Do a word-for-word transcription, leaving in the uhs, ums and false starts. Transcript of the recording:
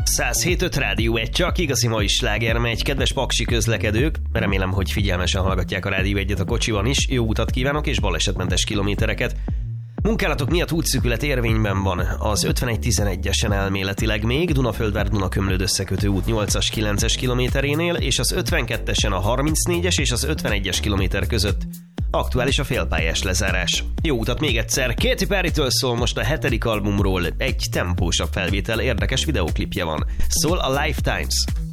száz hét öt Rádió egy, csak igazi mai sláger megy. Kedves paksi közlekedők, remélem, hogy figyelmesen hallgatják a Rádió egyet a kocsiban is. Jó utat kívánok és balesetmentes kilométereket. Munkálatok miatt útszűkület érvényben van az ötvenegy tizenegyesen elméletileg még, Dunaföldvár-Dunakömlőd összekötő út nyolcas kilences kilométerénél, és az ötvenkettesen a harmincnégyes és az ötvenegyes kilométer között. Aktuális a félpályás lezárás. Jó utat még egyszer! Katy Perrytől szól most a hetedik albumról, egy tempósabb felvétel, érdekes videóklipje van. Szól a Lifetimes.